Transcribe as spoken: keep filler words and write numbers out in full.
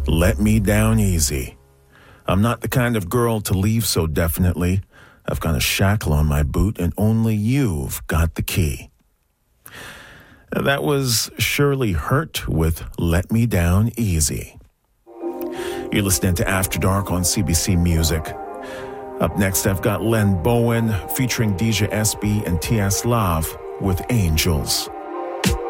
Let Me Down Easy. I'm not the kind of girl to leave so definitely. I've got a shackle on my boot and only you've got the key. That was Shirley Hurt with Let Me Down Easy. You're listening to After Dark on C B C Music. Up next, I've got Len Bowen featuring Deja S B and T S Love with Angels.